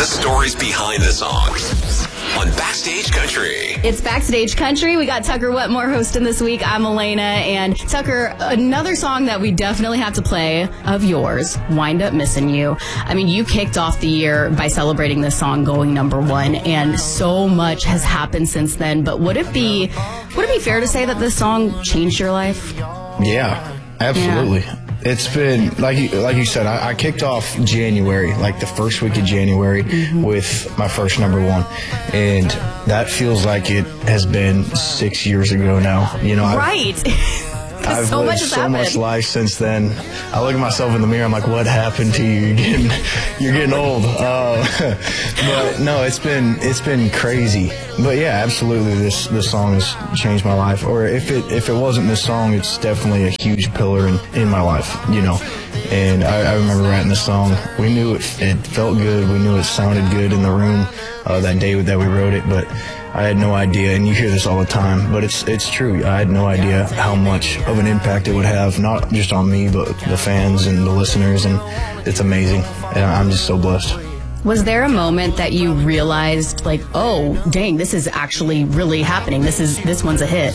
The stories behind the songs on Backstage Country. It's Backstage Country. We got Tucker Wetmore hosting this week. I'm Elena. And Tucker, another song that we definitely have to play of yours, Wind Up Missing You. I mean, you kicked off the year by celebrating this song going #1, and so much has happened since then. But would it be fair to say that this song changed your life? Yeah, absolutely. Yeah. It's been, like you said, I kicked off January, like the first week of January, with my first #1. And that feels like it has been 6 years ago now. You know, right. I've so lived so much life since then. I look at myself in the mirror, I'm like, what happened to you? You're getting old. But no, it's been crazy. But yeah, absolutely, this song has changed my life. Or if it wasn't this song, it's definitely a huge pillar in my life, you know. And I remember writing this song. We knew it felt good. We knew it sounded good in the room that day that we wrote it, but I had no idea, and you hear this all the time, but it's true. I had no idea how much of an impact it would have, not just on me, but the fans and the listeners, and it's amazing. And I'm just so blessed. Was there a moment that you realized, like, oh, dang, this is actually really happening? This one's a hit.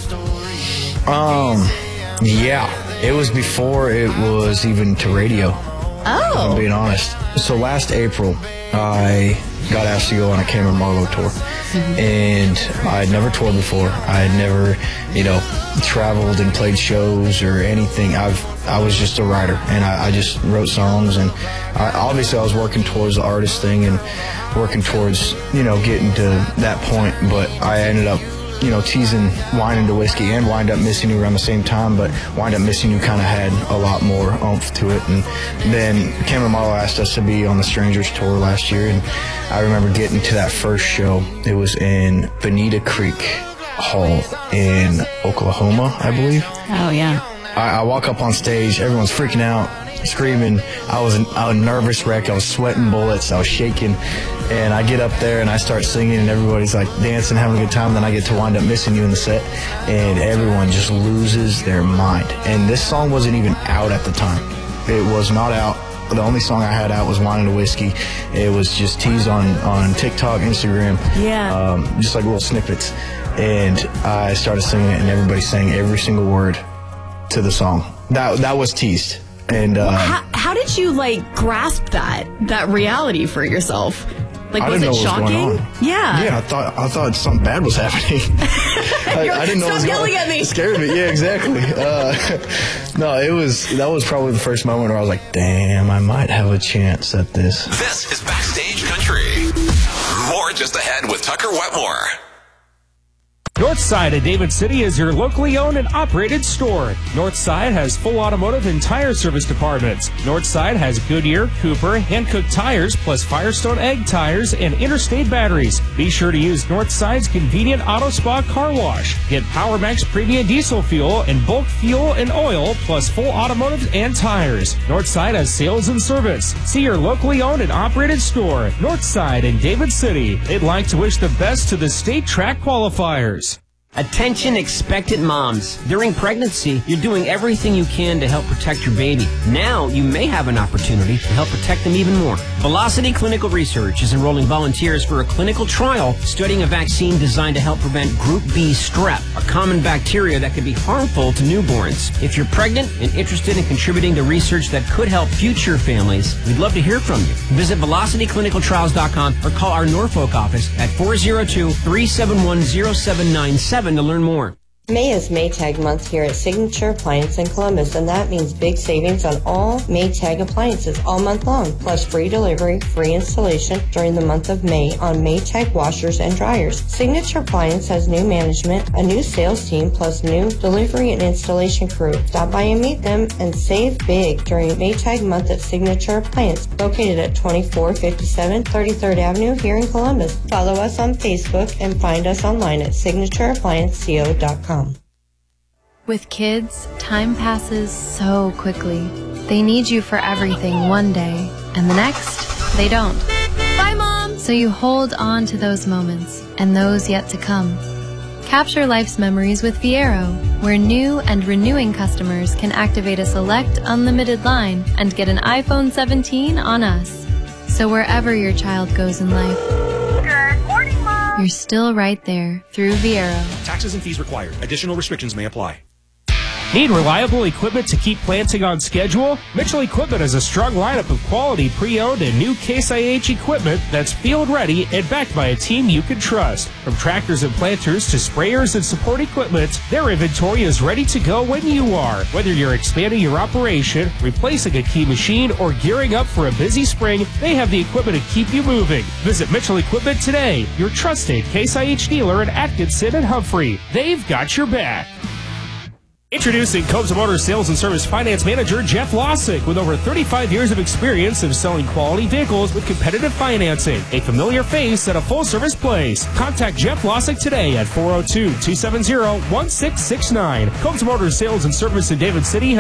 Yeah. It was before it was even to radio. Oh. If I'm being honest. So last April, I got asked to go on a Cameron Marlowe tour. And I had never toured before. I had never, traveled and played shows or anything. I was just a writer, and I just wrote songs. And obviously I was working towards the artist thing and working towards, getting to that point. But I ended up, teasing Wine into Whiskey and Wind Up Missing You around the same time, but Wind Up Missing You kind of had a lot more oomph to it. And then Cameron Marlowe asked us to be on the Strangers tour last year, and I remember getting to that first show. It was in Bonita Creek Hall in Oklahoma, I believe. Oh, yeah. I walk up on stage, everyone's freaking out, screaming. I was a nervous wreck. I was sweating bullets. I was shaking. And I get up there and I start singing, and everybody's like dancing, having a good time. Then I get to Wind Up Missing You in the set, and everyone just loses their mind. And this song wasn't even out at the time. It was not out. The only song I had out was Wine into Whiskey. It was just teased on TikTok, Instagram. Yeah. Just like little snippets. And I started singing it, and everybody sang every single word to the song. That was teased. And how did you grasp that reality for yourself? Was it shocking? Yeah. Yeah, I thought something bad was happening. I didn't know. Stop yelling at me. It scared me. Yeah, exactly. No, that was probably the first moment where I was like, damn, I might have a chance at this. This is Backstage Country. More just ahead with Tucker Wetmore. Northside at David City is your locally owned and operated store. Northside has full automotive and tire service departments. Northside has Goodyear, Cooper, Hankook tires, plus Firestone Egg tires and Interstate batteries. Be sure to use Northside's convenient Auto Spa car wash. Get PowerMax Premium Diesel Fuel and bulk fuel and oil, plus full automotive and tires. Northside has sales and service. See your locally owned and operated store, Northside in David City. They'd like to wish the best to the state track qualifiers. Attention expectant moms. During pregnancy, you're doing everything you can to help protect your baby. Now, you may have an opportunity to help protect them even more. Velocity Clinical Research is enrolling volunteers for a clinical trial studying a vaccine designed to help prevent Group B strep, a common bacteria that can be harmful to newborns. If you're pregnant and interested in contributing to research that could help future families, we'd love to hear from you. Visit VelocityClinicalTrials.com or call our Norfolk office at 402-371-0797 to learn more. May is Maytag month here at Signature Appliance in Columbus, and that means big savings on all Maytag appliances all month long, plus free delivery, free installation during the month of May on Maytag washers and dryers. Signature Appliance has new management, a new sales team, plus new delivery and installation crew. Stop by and meet them and save big during Maytag month at Signature Appliance, located at 2457 33rd Avenue here in Columbus. Follow us on Facebook and find us online at signatureapplianceco.com. With kids, time passes so quickly. They need you for everything one day, and the next, they don't. Bye, Mom! So you hold on to those moments, and those yet to come. Capture life's memories with Fiero, where new and renewing customers can activate a select unlimited line and get an iPhone 17 on us. So wherever your child goes in life, Good morning, Mom. you're still right there through Viero. Taxes and fees required. Additional restrictions may apply. Need reliable equipment to keep planting on schedule? Mitchell Equipment has a strong lineup of quality pre-owned and new Case IH equipment that's field ready and backed by a team you can trust. From tractors and planters to sprayers and support equipment, their inventory is ready to go when you are. Whether you're expanding your operation, replacing a key machine, or gearing up for a busy spring, they have the equipment to keep you moving. Visit Mitchell Equipment today, your trusted Case IH dealer in Atkinson and Humphrey. They've got your back. Introducing Combs Motors Sales and Service Finance Manager Jeff Lossick with over 35 years of experience of selling quality vehicles with competitive financing. A familiar face at a full-service place. Contact Jeff Lossick today at 402-270-1669. Combs Motors Sales and Service in David City